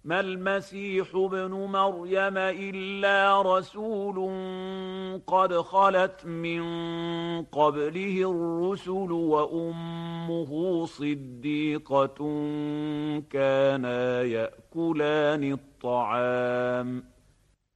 ما المسيح ابن مريم إلا رسول قد خلت من قبله الرسل وأمه صديقة كانا يأكلان الطعام